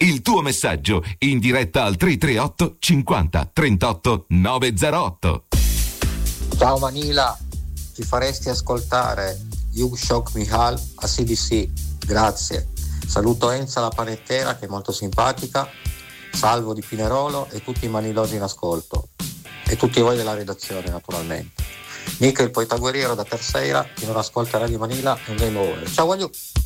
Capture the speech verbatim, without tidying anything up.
Il tuo messaggio in diretta al tre tre otto cinquanta trentotto novecentootto. Ciao Manila, ti faresti ascoltare You Shock Mihal a C D C? Grazie. Saluto Enza la panettera, che è molto simpatica, Salvo di Pinerolo e tutti i manilosi in ascolto. E tutti voi della redazione, naturalmente. Nico il poeta guerriero da Terceira, chi non ascolta Radio Manila è un game over. Ciao, voglio.